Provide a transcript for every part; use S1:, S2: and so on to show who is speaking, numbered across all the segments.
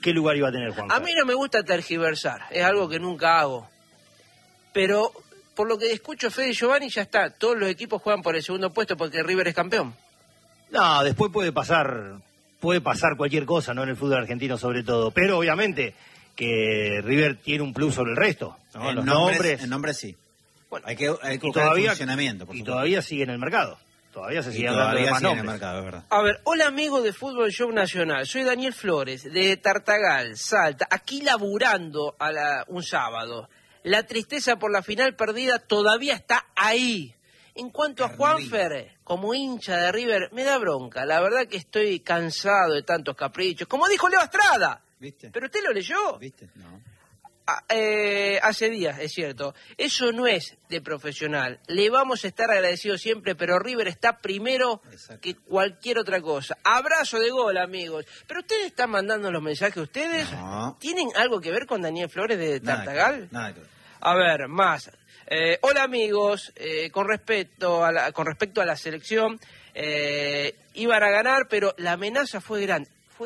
S1: qué lugar iba a tener Juan.
S2: A mí no me gusta tergiversar, es algo que nunca hago. Pero por lo que escucho Fede y Giovanni, ya está, todos los equipos juegan por el segundo puesto porque River es campeón.
S1: No, después puede pasar cualquier cosa, ¿no? En el fútbol argentino sobre todo, pero obviamente que River tiene un plus sobre el resto, ¿no?
S3: En
S1: Los
S3: nombres, en nombres sí.
S1: Bueno,
S3: hay que buscar el funcionamiento, por
S1: y
S3: supuesto.
S1: todavía sigue en el mercado. Todavía se sigue
S3: todavía
S1: hablando de más
S3: sigue en el
S1: nombres.
S3: mercado, es verdad.
S2: A ver, hola amigos de Fútbol Show Nacional, soy Daniel Flores, de Tartagal, Salta, aquí laburando un sábado. La tristeza por la final perdida todavía está ahí. En cuanto a Juanfer, como hincha de River, me da bronca. La verdad que estoy cansado de tantos caprichos. Como dijo Leo Estrada.
S3: ¿Viste?
S2: ¿Pero usted lo leyó?
S3: ¿Viste? No.
S2: Hace días, es cierto. Eso no es de profesional. Le vamos a estar agradecidos siempre, pero River está primero que cualquier otra cosa. Abrazo de gol, amigos. ¿Pero ustedes están mandando los mensajes ustedes?
S3: No.
S2: ¿Tienen algo que ver con Daniel Flores de Tartagal?
S3: Nada que ver.
S2: A ver, más. Hola amigos, con respecto a la selección, iban a ganar, pero la amenaza fue grande.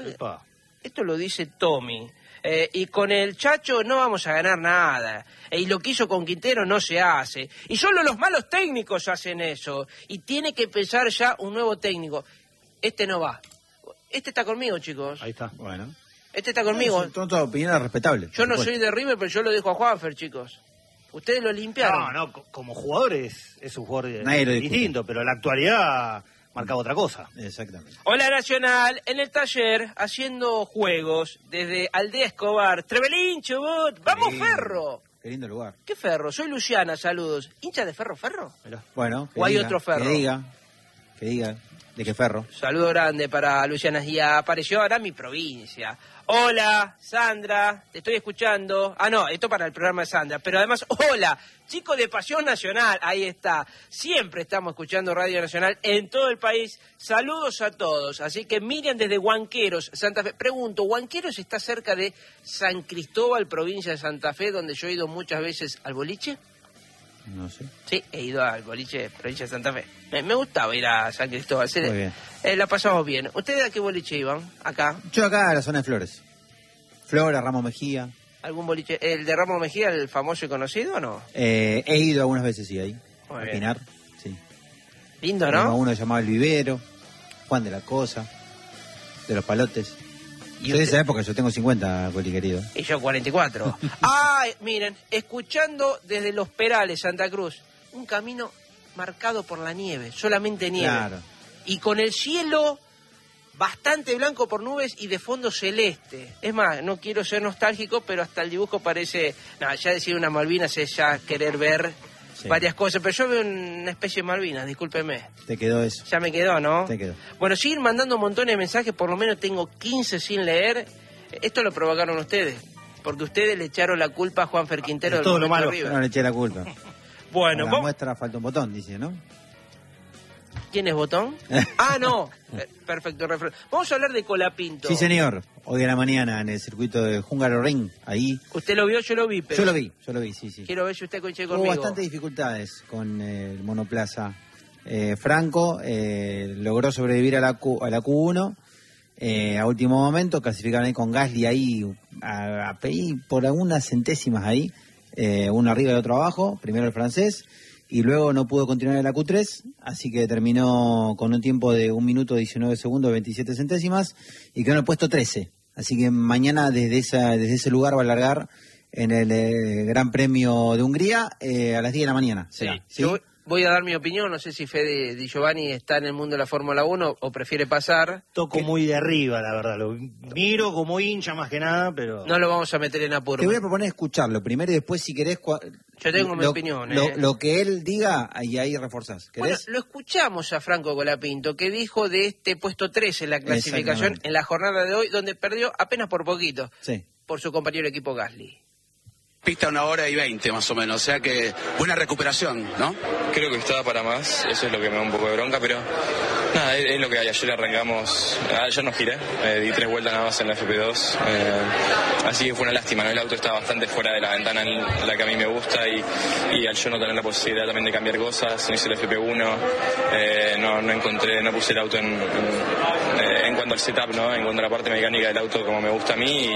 S2: Esto lo dice Tommy. Y con el Chacho no vamos a ganar nada. Y lo que hizo con Quintero no se hace. Y solo los malos técnicos hacen eso. Y tiene que empezar ya un nuevo técnico. Este no va. Este está conmigo, chicos.
S1: Ahí está.
S3: Bueno.
S2: Este está conmigo.
S3: Son todas opiniones respetables.
S2: Yo no soy de River, pero yo lo dejo a Juanfer, chicos. Ustedes lo limpiaron.
S1: No, como jugador es un jugador
S3: discute.
S1: distinto, pero en la actualidad marcaba otra cosa.
S3: Exactamente.
S2: Hola Nacional, en el taller, haciendo juegos, desde Aldea Escobar. Trevelín, Chubut, ¡vamos Ferro!
S3: Qué lindo lugar.
S2: ¿Qué Ferro? Soy Luciana, saludos. ¿Hincha de Ferro?
S3: Bueno,
S2: ¿O hay otro Ferro?
S3: Que diga, ¿de qué Ferro?
S2: Saludo grande para Luciana. Y apareció ahora mi provincia. Hola, Sandra, te estoy escuchando. Ah, no, esto para el programa de Sandra. Pero además, hola, chicos de Pasión Nacional, ahí está. Siempre estamos escuchando Radio Nacional en todo el país. Saludos a todos. Así que Miriam desde Huanqueros, Santa Fe. Pregunto, ¿Huanqueros está cerca de San Cristóbal, provincia de Santa Fe, donde yo he ido muchas veces al boliche?
S3: No sé.
S2: Sí, he ido al boliche, provincia de Santa Fe. Me gustaba ir a San Cristóbal.
S3: Muy bien.
S2: La pasamos bien. ¿Ustedes a qué boliche iban? ¿Acá?
S3: Yo acá a la zona de Flores. Flora, Ramos Mejía.
S2: ¿Algún boliche? ¿El de Ramos Mejía, el famoso y conocido o no?
S3: He ido algunas veces, sí, ahí.
S2: Muy
S3: a
S2: bien.
S3: Pinar, sí.
S2: Lindo, ¿no?
S3: Uno llamaba El Vivero, Juan de la Cosa, de los Palotes.
S2: ¿Y
S3: Soy de esa época, yo tengo 50, Coli querido.
S2: Y yo 44. Ay, miren, escuchando desde Los Perales, Santa Cruz, un camino marcado por la nieve, solamente nieve.
S3: Claro.
S2: Y con el cielo bastante blanco por nubes y de fondo celeste. Es más, no quiero ser nostálgico, pero hasta el dibujo parece... No, ya decir una Malvinas es ya querer ver varias cosas, pero yo veo una especie de Malvinas, discúlpeme.
S3: Te quedó eso.
S2: Ya me quedó, ¿no?
S3: Te quedó.
S2: Bueno, siguen mandando montones de mensajes, por lo menos tengo 15 sin leer. Esto lo provocaron ustedes, porque ustedes le echaron la culpa a Juanfer Quintero del
S1: todo lo malo.
S2: River.
S3: No le eché la culpa.
S2: Bueno,
S3: a la muestra falta un botón, dice, ¿no?
S2: ¿Quién es Botón? Ah, no. Perfecto. Vamos a hablar de Colapinto.
S3: Sí, señor. Hoy a la mañana en el circuito de Húngaro Ring, ahí.
S2: ¿Usted lo vio? Yo lo vi, pero...
S3: Yo lo vi, sí.
S2: Quiero ver si usted coincide
S3: Hubo
S2: conmigo.
S3: bastantes dificultades con el monoplaza. Franco logró sobrevivir a la Q1 a último momento, clasificaron ahí con Gasly ahí por algunas centésimas ahí, uno arriba y otro abajo, primero el francés, y luego no pudo continuar en la Q3, así que terminó con un tiempo de 1 minuto 19 segundos 27 centésimas y quedó en el puesto 13. Así que mañana desde ese lugar va a largar en el Gran Premio de Hungría a las 10 de la mañana.
S2: Sí.
S3: ¿Sí?
S2: Yo voy a dar mi opinión, no sé si Fede Di Giovanni está en el mundo de la Fórmula 1 o prefiere pasar.
S1: Toco muy de arriba, la verdad. Lo miro como hincha más que nada, pero...
S2: No lo vamos a meter en apuro.
S3: Te voy a proponer escucharlo primero y después, si querés...
S2: Yo tengo mi opinión.
S3: Lo que él diga, y ahí reforzás. ¿Querés?
S2: Bueno, lo escuchamos a Franco Colapinto, que dijo de este puesto 13 en la clasificación en la jornada de hoy, donde perdió apenas por poquito, por su compañero de equipo Gasly.
S4: Pista 1 hora y 20 más o menos, o sea que buena recuperación, ¿no?
S5: Creo que estaba para más, eso es lo que me da un poco de bronca, pero nada, es lo que hay. Ayer arrancamos, ayer no giré, di 3 vueltas nada más en la FP2, así que fue una lástima, ¿no? El auto estaba bastante fuera de la ventana en la que a mí me gusta y al yo no tener la posibilidad también de cambiar cosas, no hice el FP1, no puse el auto en cuanto al setup, ¿no? En cuanto a la parte mecánica del auto como me gusta a mí.